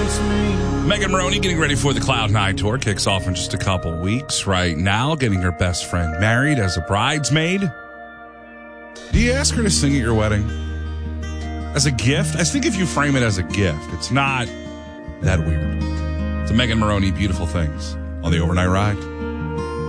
Megan Maroney getting ready for the Cloud9 tour. Kicks off in just a couple weeks right now. Getting her best friend married as a bridesmaid. Do you ask her to sing at your wedding? As a gift? I think if you frame it as a gift, it's not that weird. It's a Megan Maroney, Beautiful Things on the Overnight Ride.